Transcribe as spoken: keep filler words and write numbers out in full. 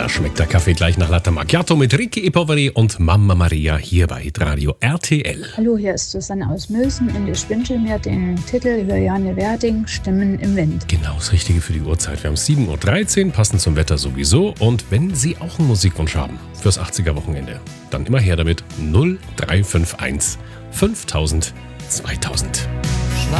Da schmeckt der Kaffee gleich nach Latte Macchiato mit Ricky Poveri und Mama Maria hier bei Radio R T L. Hallo, hier ist Susanne aus Mülsen und ich wünsche mir den Titel Juliane Werding, Stimmen im Wind. Genau das Richtige für die Uhrzeit. Wir haben sieben Uhr dreizehn, passend zum Wetter sowieso. Und wenn Sie auch einen Musikwunsch haben fürs achtziger-Wochenende, dann immer her damit null drei fünf eins fünftausend zweitausend.